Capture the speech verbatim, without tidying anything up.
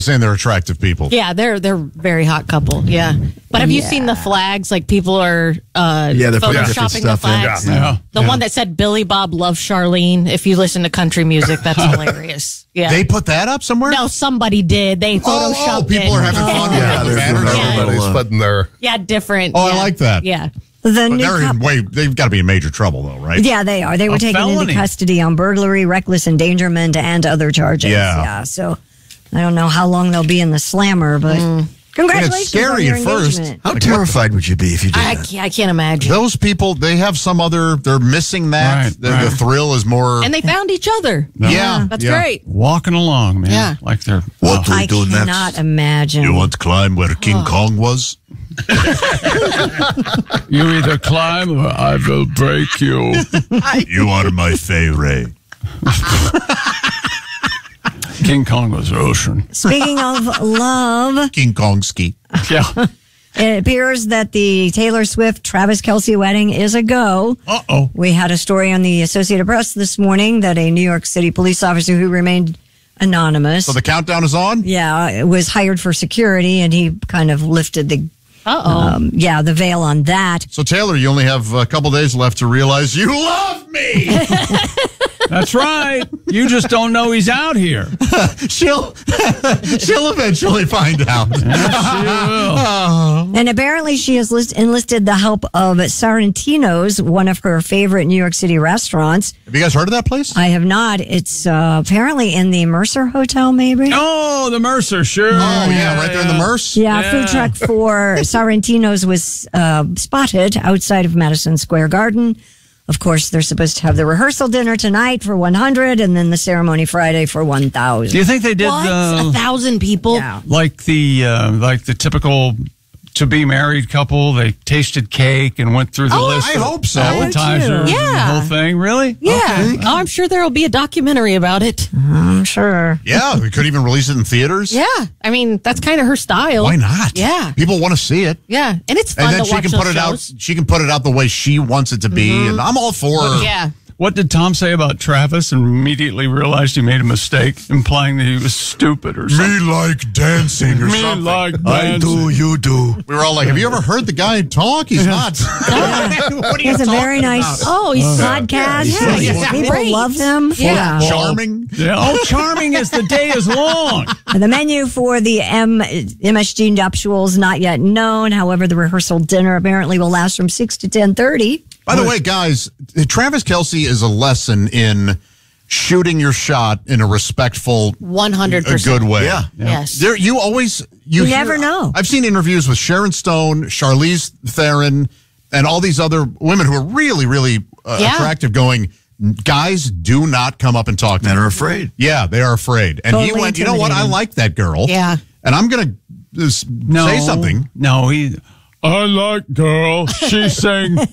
saying they're attractive people. Yeah, they're they're very hot couple. Yeah, but have you Yeah. seen the flags? Like people are uh, Yeah, they're putting different photoshopping the stuff in. flags. Yeah. Yeah. The Yeah. one that said Billy Bob loves Charlene. If you listen to country music, that's hilarious. Yeah. They put that up somewhere? no, somebody did. They Oh, photoshopped oh, people it. are having fun Yeah, with they're the doing banners. their own Everybody's little, uh, putting their. Yeah, different. Oh, I yeah. like that. Yeah. The But new they're in couple- way, they've got to be in major trouble, though, right? Yeah, they are. They were A taken felony. into custody on burglary, reckless endangerment, and other charges. Yeah. Yeah. So I don't know how long they'll be in the slammer, but congratulations. And it's scary on your at first. engagement. How terrified would you be if you did I that? can't, I can't imagine. Those people, they have some other, they're missing that. Right, the, the right. thrill is more. And they found each other. yeah. That's yeah. great. Walking along, man. Yeah. Like they're. What do we I do cannot next? imagine. You want to climb where King Kong was? You either climb or I will break you. You are my favorite. King Kong was ocean. Speaking of love, King Kong ski. Yeah. it appears that the Taylor Swift Travis Kelce wedding is a go. Uh oh. We had a story on the Associated Press this morning that a New York City police officer who remained anonymous, So the countdown is on? yeah, was hired for security, and he kind of lifted the, Uh oh. um, yeah, the veil on that. So, Taylor, you only have a couple days left to realize you love me. That's right. You just don't know he's out here. she'll, she'll eventually find out. And apparently, she has list- enlisted the help of Sorrentino's, one of her favorite New York City restaurants. Have you guys heard of that place? I have not. It's uh, apparently in the Mercer Hotel, maybe. Oh, the Mercer, sure. Oh, yeah, right there in the Merce. Yeah, Yeah. food truck for Sorrentino's was uh, spotted outside of Madison Square Garden. Of course, they're supposed to have the rehearsal dinner tonight for one hundred and then the ceremony Friday for one Do thousand. you think they did What? uh, A thousand people? Yeah. like the uh, like the typical to be married couple? They tasted cake and went through the Oh, list. I of hope so. Appetizers, and the Yeah. whole thing. Really? Yeah. Okay. Oh, I'm sure there will be a documentary about it. I'm sure. Yeah, we could even release it in theaters. Yeah. I mean, that's kind of her style. Why not? Yeah. People want to see it. Yeah. And it's fun And then to she watch can those put it shows. out. She can put it out the way she wants it to be, and I'm all for. Yeah. What did Tom say about Travis and immediately realized he made a mistake, implying that he was stupid or something? like dancing or Me like I do, dancing. you do. We were all like, "Have you ever heard the guy talk? He's not." What are He you has a very talking nice about? Oh, he's podcast. Yeah, he's People great. love him. Yeah. Charming. Yeah. Oh, charming as the day is long. The menu for the M- MSG nuptials not yet known. However, the rehearsal dinner apparently will last from six to ten thirty. By the way, guys, Travis Kelce is a lesson in shooting your shot in a respectful, one hundred a percent. good way. Yeah. Yes. There, you always you, You hear- never know. I've seen interviews with Sharon Stone, Charlize Theron, and all these other women who are really, really uh, Yeah. attractive. Going, guys, do not come up and talk to Men me. are afraid. Yeah, they are afraid. And he Totally went, you know what? I intimidating. like that girl. Yeah. And I'm going to No. say something. No, he. I like girl. She's saying